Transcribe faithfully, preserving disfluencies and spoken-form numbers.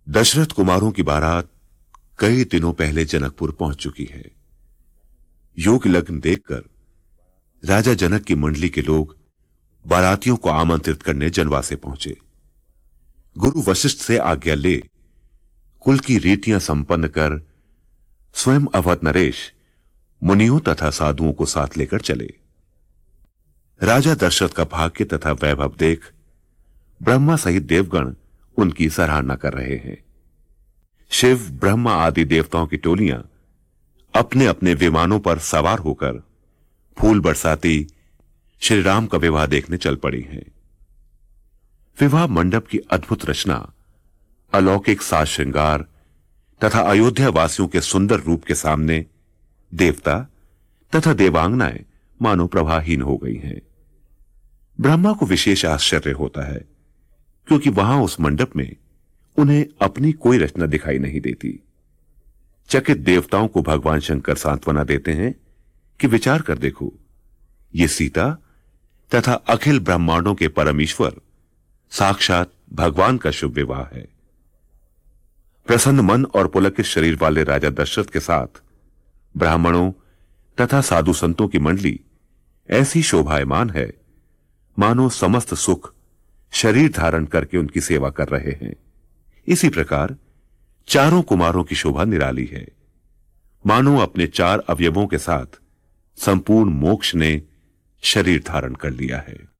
दशरथ कुमारों की बारात कई दिनों पहले जनकपुर पहुंच चुकी है। योग लग्न देखकर राजा जनक की मंडली के लोग बारातियों को आमंत्रित करने जनवासे पहुंचे। गुरु वशिष्ठ से आज्ञा ले कुल की रीतियां संपन्न कर स्वयं अवध नरेश मुनियों तथा साधुओं को साथ लेकर चले। राजा दशरथ का भाग्य तथा वैभव देख ब्रह्मा सहित देवगण उनकी सराहना कर रहे हैं। शिव, ब्रह्मा आदि देवताओं की टोलियां अपने अपने विमानों पर सवार होकर फूल बरसाती श्री राम का विवाह देखने चल पड़ी हैं। विवाह मंडप की अद्भुत रचना, अलौकिक साज श्रृंगार तथा अयोध्या वासियों के सुंदर रूप के सामने देवता तथा देवांगनाएं मानो प्रभाहीन हो गई हैं। ब्रह्मा को विशेष आश्चर्य होता है क्योंकि वहां उस मंडप में उन्हें अपनी कोई रचना दिखाई नहीं देती। चकित देवताओं को भगवान शंकर सांत्वना देते हैं कि विचार कर देखो, ये सीता तथा अखिल ब्रह्मांडों के परमेश्वर साक्षात भगवान का शुभ विवाह है। प्रसन्न मन और पुलकित शरीर वाले राजा दशरथ के साथ ब्राह्मणों तथा साधु संतों की मंडली ऐसी शोभायमान है मानो समस्त सुख शरीर धारण करके उनकी सेवा कर रहे हैं। इसी प्रकार चारों कुमारों की शोभा निराली है, मानो अपने चार अवयवों के साथ संपूर्ण मोक्ष ने शरीर धारण कर लिया है।